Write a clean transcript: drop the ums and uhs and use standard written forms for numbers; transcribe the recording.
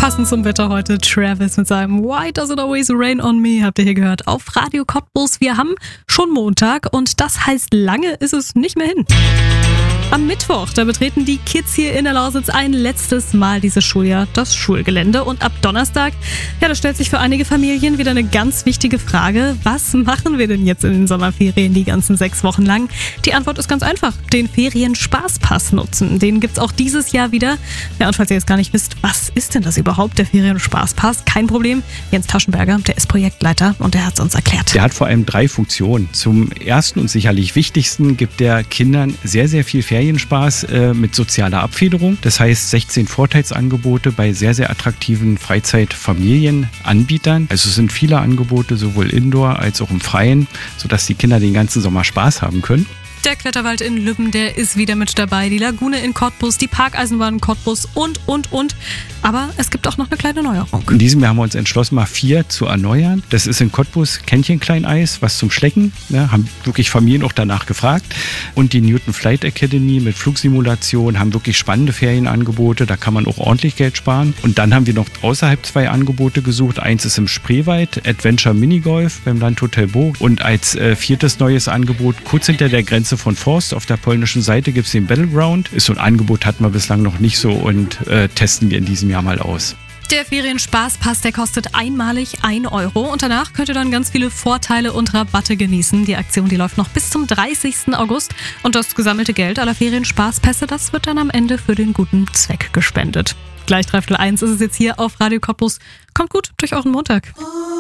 Passend zum Wetter heute Travis mit seinem Why Does It Always Rain on Me, habt ihr hier gehört, auf Radio Cottbus. Wir haben schon Montag und das heißt, lange ist es nicht mehr hin. Am Mittwoch, da betreten die Kids hier in der Lausitz ein letztes Mal dieses Schuljahr das Schulgelände. Und ab Donnerstag, da stellt sich für einige Familien wieder eine ganz wichtige Frage. Was machen wir denn jetzt in den Sommerferien die ganzen 6 Wochen lang? Die Antwort ist ganz einfach. Den Ferien-Spaßpass nutzen. Den gibt's auch dieses Jahr wieder. Ja, und falls ihr jetzt gar nicht wisst, was ist denn das überhaupt, der Ferien-Spaßpass? Kein Problem. Jens Taschenberger, der ist Projektleiter und der hat es uns erklärt. Der hat vor allem 3 Funktionen. Zum ersten und sicherlich wichtigsten gibt der Kindern sehr, sehr viel Ferienspaß mit sozialer Abfederung. Das heißt 16 Vorteilsangebote bei sehr, sehr attraktiven Freizeitfamilienanbietern. Also es sind viele Angebote, sowohl Indoor als auch im Freien, sodass die Kinder den ganzen Sommer Spaß haben können. Der Kletterwald in Lübben, der ist wieder mit dabei. Die Lagune in Cottbus, die Parkeisenbahn in Cottbus und. Aber es gibt auch noch eine kleine Neuerung. In diesem Jahr haben wir uns entschlossen, mal 4 zu erneuern. Das ist in Cottbus Kännchenkleineis, was zum Schlecken. Ne, haben wirklich Familien auch danach gefragt. Und die Newton Flight Academy mit Flugsimulation haben wirklich spannende Ferienangebote. Da kann man auch ordentlich Geld sparen. Und dann haben wir noch außerhalb 2 Angebote gesucht. Eins ist im Spreewald, Adventure Minigolf beim Landhotel Burg. Und als 4. neues Angebot, kurz hinter der Grenze von Forst, auf der polnischen Seite gibt es den Battleground. Ist so ein Angebot, hatten wir bislang noch nicht so und testen wir in diesem Jahr mal aus. Der Ferien-Spaßpass, der kostet einmalig 1 Euro und danach könnt ihr dann ganz viele Vorteile und Rabatte genießen. Die Aktion, die läuft noch bis zum 30. August und das gesammelte Geld aller Ferien-Spaßpässe, das wird dann am Ende für den guten Zweck gespendet. Gleich 3:01 ist es jetzt hier auf Radio Cottbus. Kommt gut durch euren Montag.